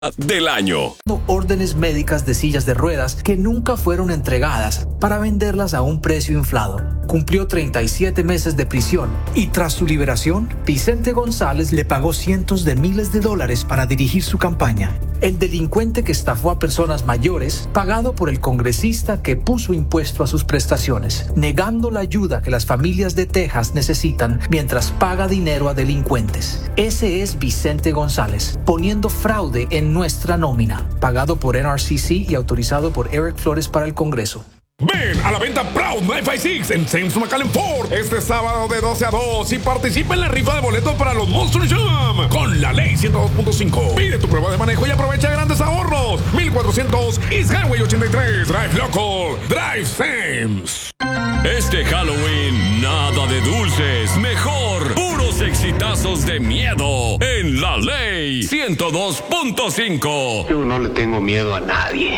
del año. Órdenes médicas de sillas de ruedas que nunca fueron entregadas para venderlas a un precio inflado. Cumplió 37 meses de prisión y tras su liberación, Vicente González le pagó cientos de miles de dólares para dirigir su campaña. El delincuente que estafó a personas mayores, pagado por el congresista que puso impuesto a sus prestaciones, negando la ayuda que las familias de Texas necesitan mientras paga dinero a delincuentes. Ese es Vicente González, poniendo fraude en nuestra nómina, pagado por NRCC y autorizado por Eric Flores para el Congreso. Ven a la venta Proud 956 en James McAllen Ford este sábado de 12 a 2 y participa en la rifa de boletos para los Monster Jam con la ley 102.5. Pide tu prueba de manejo y aprovecha grandes ahorros. 1400 East Highway 83. Drive Local. Drive James. Este Halloween, nada de dulces, mejor puros exitazos de miedo en la ley 102.5. Yo no le tengo miedo a nadie.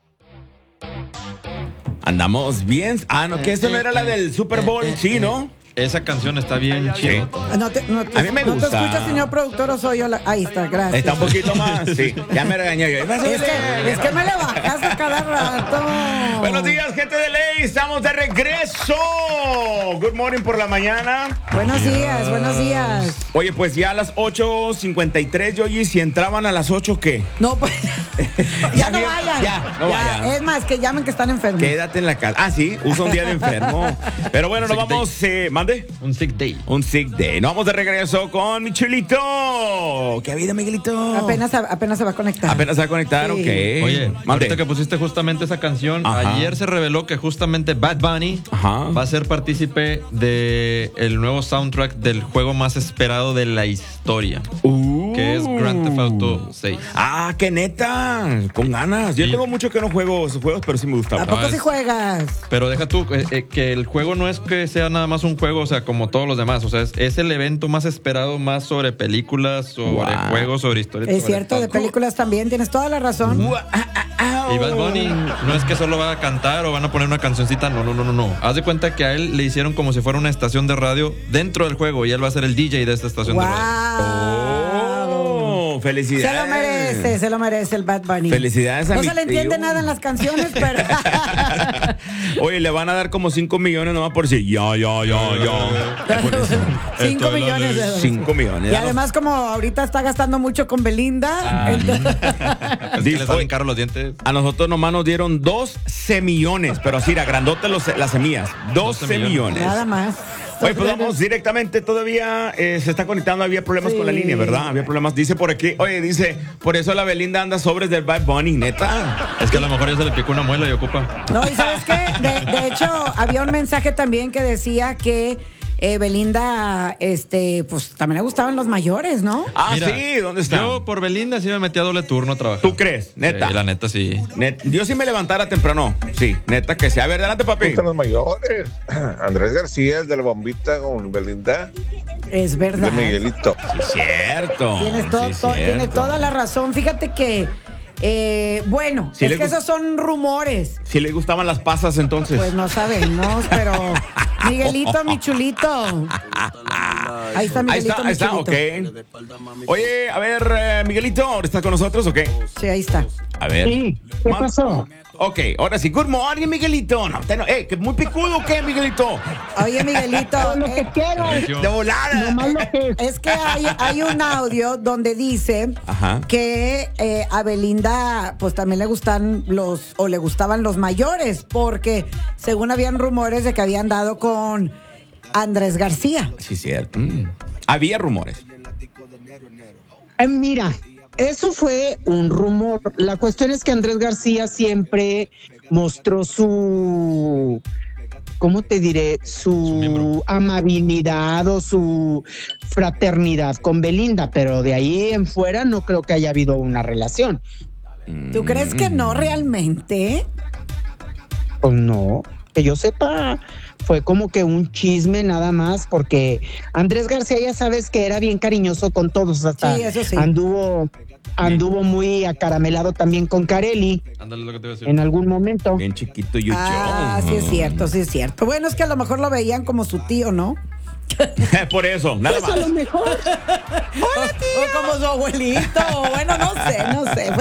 Andamos bien. Ah, no, que eso no era la del Super Bowl, sí, ¿no? Esa canción está bien chida. A mí me gusta. ¿No te escuchas, señor productor, o soy yo? Ahí está, gracias. Está un poquito más, sí. Ya me regañé yo. Es que me le bajas a cada rato. Buenos días, gente de ley. Estamos de regreso. Good morning por la mañana. Buenos días, buenos días. Oye, pues ya a las 8:53, Yoyi, si entraban a las 8, ¿qué? No, pues. Ya no vayan. Ya, no vayan. Es más, que llamen que están enfermos. Quédate en la casa. Ah, sí, usa un día de enfermo. Pero bueno, nos vamos. ¿Mande? Un sick day. Un sick day. Nos vamos de regreso con mi chulito. ¿Qué ha habido, Miguelito? Apenas se va a conectar. Apenas se va a conectar, Sí. ok. Oye, Mande. ahorita que pusiste justamente esa canción, Ajá. ayer se reveló que justamente Bad Bunny Ajá. va a ser partícipe de el nuevo soundtrack del juego más esperado de la historia, que es Grand Theft Auto 6. Ah, qué neta. Con ganas. Yo Sí. tengo mucho que no juego esos juegos, pero sí me ¿A gustaban. poco No, sí es- juegas? Pero deja tú, que el juego no es que sea nada más un juego, o sea, como todos los demás. O sea, es el evento más esperado, más sobre películas, sobre Wow. juegos, sobre historias. Es sobre cierto, de todo. películas también, tienes toda la razón. Y Bad Bunny no es que solo va a cantar o van a poner una cancioncita, no. Haz de cuenta que a él le hicieron como si fuera una estación de radio dentro del juego y él va a ser el DJ de esta estación de radio. Oh, felicidades. Se lo merece el Bad Bunny. Felicidades a No mi se le entiende tío. nada en las canciones, pero... Oye, le van a dar como 5 millones nomás por si. Ya. 5 millones de dólares. 5 millones. Y además, como ahorita está gastando mucho con Belinda, entonces- Es que le salen caros los dientes. A nosotros nomás nos dieron 2 semillones, pero así era grandote las semillas. 12 millones. nada más. Oye, pues vamos directamente, todavía se está conectando, había problemas con la línea, ¿verdad? Había problemas, dice por aquí, dice, por eso la Belinda anda sobres del Bad Bunny, neta. Es que a lo mejor ya se le picó una muela y ocupa. No, y ¿sabes qué? De hecho, había un mensaje también que decía que Belinda, pues también le gustaban los mayores, ¿no? Ah, Mira, sí, ¿dónde está? Yo por Belinda sí me metí a doble turno a trabajar. ¿Tú crees? Neta. Sí, la neta sí. Yo sí me levantara temprano, sí, neta que sea. A ver, adelante, papi. Gustan los mayores. Andrés García, el de la bombita con Belinda, Es verdad. de Miguelito. Cierto. Tienes, tienes toda la razón. Fíjate que, bueno, Sí, es le que gust- esos son rumores. Si le gustaban las pasas, entonces. Pues no sabemos, pero Miguelito, mi chulito. Ahí está Miguelito, mi ahí está, chulito. ok. Oye, a ver, Miguelito, ¿está con nosotros o qué? Sí, ahí está. A ver. Sí, ¿qué pasó? Ok, ahora sí. Good morning, Miguelito. No, que muy picudo, ¿o qué, Miguelito? Oye, Miguelito. Lo que quiero es De volada. nomás lo que Es que hay un audio donde dice Ajá. que a Belinda pues también le gustaban los mayores, porque según habían rumores de que habían dado con Andrés García. Sí, cierto. Había rumores. Mira, eso fue un rumor. La cuestión es que Andrés García siempre mostró su, ¿cómo te diré? Su amabilidad o su fraternidad con Belinda, pero de ahí en fuera no creo que haya habido una relación. ¿Tú crees que no realmente? Pues no, que yo sepa, fue como que un chisme nada más, porque Andrés García ya sabes que era bien cariñoso con todos, hasta Sí, eso sí. anduvo muy acaramelado también con Carelli Ándale lo que te iba a decir. en algún momento. Bien chiquito y Ah, sí es cierto, sí es cierto. Bueno, es que a lo mejor lo veían como su tío, ¿no? Por eso, nada Pues a más. lo mejor. O como su abuelito, bueno, no sé.